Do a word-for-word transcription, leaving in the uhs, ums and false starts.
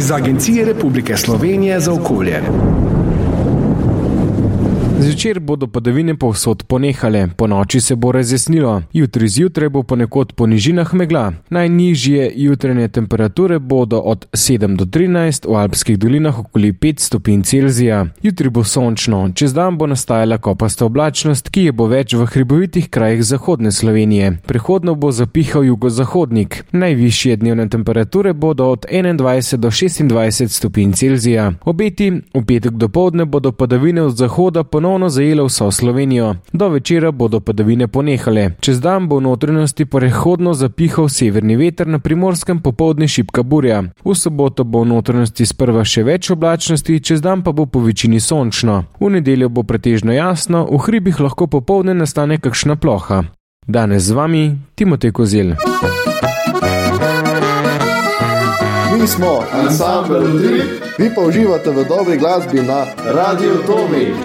iz Agencije Republike Slovenije za okolje. Zvečer bodo padavine povsod ponehale, ponoči se bo razjasnilo. Jutri zjutraj bo ponekod po nižinah megla. Najnižje jutranje temperature bodo od sedem do trinajst, v alpskih dolinah okoli pet stopinj Celzija. Jutri bo sončno, čez dan bo nastajala kopasta oblačnost, ki je bo več v hribovitih krajih zahodne Slovenije. Prehodno bo zapihal jugozahodnik. Najvišje dnevne temperature bodo od enaindvajset do šestindvajset stopinj Celzija. Obeti v petek dopoldne bodo padavine od zahoda ponovno zajele vso Slovenijo. Do večera bodo padavine ponehale. Čez dan bo v notranjosti prehodno zapihal severni veter, na Primorskem popoldne šibka burja. V soboto bo v notranjosti sprva še več oblačnosti, čez dan pa bo po večini sončno. V nedeljo bo pretežno jasno, v hribih lahko popoldne nastane kakšna ploha. Danes z vami Timotej Kozelj. Mi smo Ansambel Utrip, vi pa uživate v dobri glasbi na Radio Tomi.